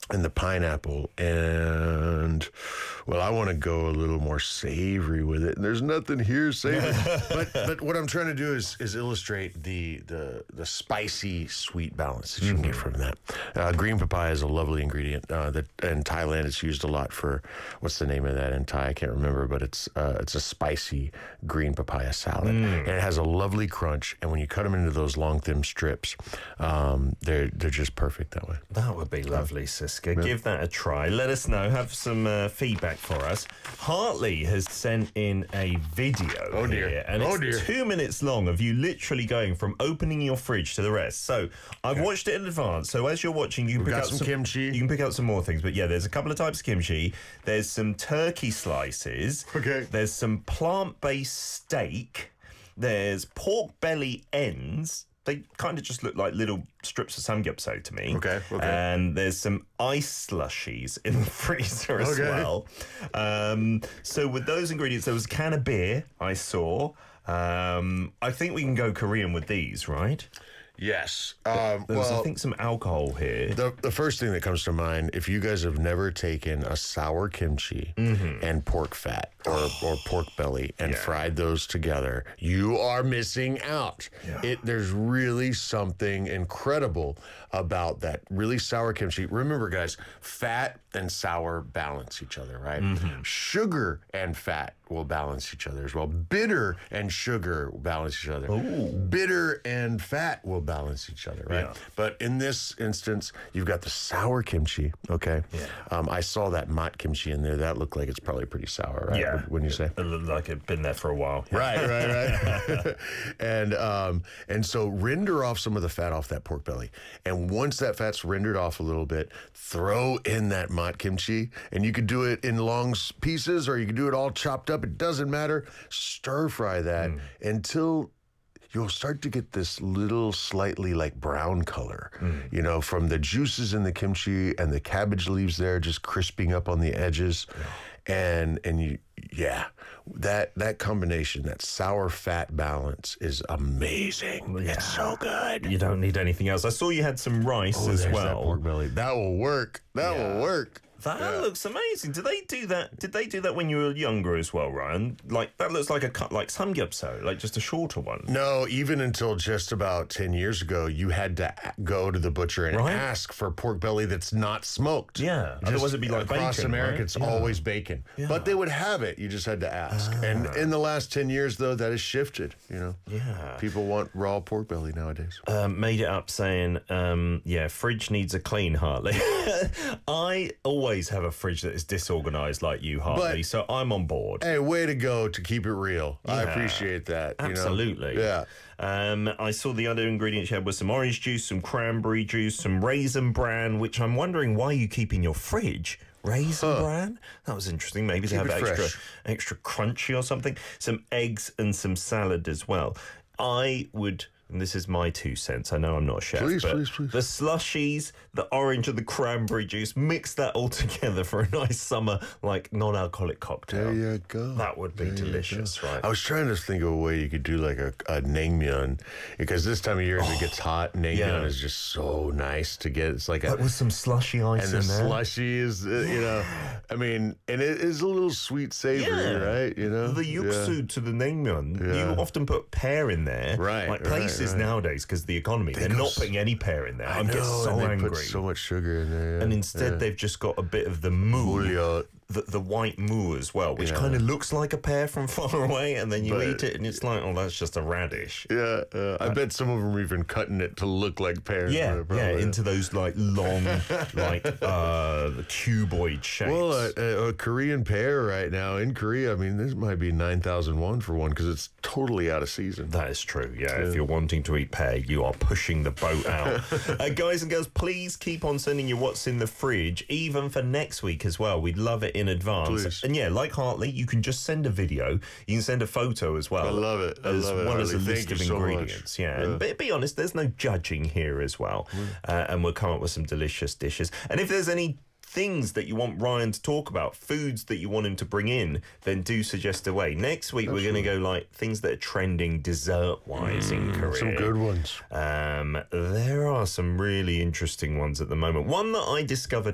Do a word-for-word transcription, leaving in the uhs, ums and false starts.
and the pineapple, and well, I want to go a little more savory with it. And there's nothing here savory, but but what I'm trying to do is is illustrate the the the spicy sweet balance that you mm-hmm. can get from that. Uh, green papaya is a lovely ingredient uh, that in Thailand it's used a lot for. What's the name of that in Thai? I can't remember, but it's uh, it's a spicy green papaya salad, mm. and it has a lovely crunch. And when you cut them into those long thin strips, um, they're they're just perfect that way. That would be lovely, Cisco. Give that a try. Let us know. Have some uh, feedback for us. Hartley has sent in a video oh dear. here, and oh it's dear. two minutes long of you literally going from opening your fridge to the rest. So I've okay. watched it in advance. So as you're watching, you can We've pick got out some, some kimchi. You can pick out some more things. But yeah, there's a couple of types of kimchi. There's some turkey slices. Okay. There's some plant-based steak. There's pork belly ends. They kind of just look like little strips of samgyeopsal to me. Okay, okay. And there's some ice slushies in the freezer as okay. well. Um, so with those ingredients, there was a can of beer I saw. Um, I think we can go Korean with these, right? Yes. Um, There's, well, I think, some alcohol here. The, the first thing that comes to mind, if you guys have never taken a sour kimchi mm-hmm. and pork fat or, or pork belly and yeah. fried those together, you are missing out. Yeah. It There's really something incredible about that really sour kimchi. Remember, guys, fat and sour balance each other, right? Mm-hmm. Sugar and fat will balance each other as well. Bitter and sugar will balance each other. Ooh. Bitter and fat will balance each other, right? Yeah. But in this instance, you've got the sour kimchi, okay? Yeah. Um, I saw that mat kimchi in there. That looked like it's probably pretty sour, right? Yeah. When you say? It looked like it'd been there for a while. Yeah. Right, right, right. and um, and so render off some of the fat off that pork belly. And once that fat's rendered off a little bit, throw in that mat kimchi. And you could do it in long pieces or you could do it all chopped up. It doesn't matter. Stir fry that mm. until you'll start to get this little slightly like brown color, mm. you know, from the juices in the kimchi and the cabbage leaves there just crisping up on the edges. Yeah. And and you yeah, that that combination, that sour fat balance is amazing. Yeah. It's so good. You don't need anything else. I saw you had some rice oh, as there's well. That pork belly. That will work. That yeah. will work. That yeah. looks amazing. Did they do that? Did they do that when you were younger as well, Ryan? Like that looks like a cut, like samgyeopsal, like just a shorter one. No, even until just about ten years ago, you had to go to the butcher and right? ask for pork belly that's not smoked. Yeah, just otherwise it'd be like across bacon, America. right? It's yeah. always bacon, yeah. but they would have it. You just had to ask. Ah. And in the last ten years, though, that has shifted. You know, yeah, people want raw pork belly nowadays. Um, made it up saying, um, yeah, fridge needs a clean, Hartley. I always have a fridge that is disorganized like you, Hartley, but, so I'm on board. Hey, way to go to keep it real. Yeah, I appreciate that. Absolutely. You know? Yeah. Um, I saw the other ingredients you had was some orange juice, some cranberry juice, some raisin bran, which I'm wondering why you keep in your fridge. Raisin huh. bran? That was interesting. Maybe to have extra, fresh. extra crunchy or something. Some eggs and some salad as well. I would... And this is my two cents. I know I'm not a chef, please, but please, please. the slushies, the orange and the cranberry juice, mix that all together for a nice summer, like, non-alcoholic cocktail. There you go. That would be there delicious, right? I was trying to think of a way you could do like a, a naengmyeon, because this time of year, as oh, it gets hot, naengmyeon yeah. is just so nice to get. It's like a... But with some slushy ice and in there. And the slushy is, uh, you know, I mean, and it is a little sweet savory, yeah. right? You know? The yuksu yeah. to the naengmyeon, yeah. you often put pear in there. Right, Like places right, right. nowadays, because the economy, they they're not putting any pear in there. I know, get so and they angry. Put so much sugar in there, yeah. and instead yeah. they've just got a bit of the mou, the, the white mou as well, which yeah. kind of looks like a pear from far away, and then you but, eat it, and it's like, oh, that's just a radish. Yeah, uh, I bet some of them are even cutting it to look like pears. Yeah, yeah, into those like long, like uh, cuboid shapes. Well, a, a Korean pear right now in Korea, I mean, this might be nine thousand won for one because it's totally out of season. That is true. Yeah, yeah, if you're wanting to eat pear, you are pushing the boat out. uh, guys and girls, please keep on sending you what's in the fridge, even for next week as well. We'd love it in advance. Please. And yeah, like Hartley, you can just send a video. You can send a photo as well. I love it. I as love it, well Hartley. as a list Thank of you ingredients. So yeah. yeah. And be, be honest, there's no judging here as well. Mm. Uh, and we'll come up with some delicious dishes. And if there's any things that you want Ryan to talk about, foods that you want him to bring in, then do suggest a way. Next week, Absolutely. we're going to go like things that are trending dessert-wise mm, in Korea. Some good ones. Um, there are some really interesting ones at the moment. One that I discovered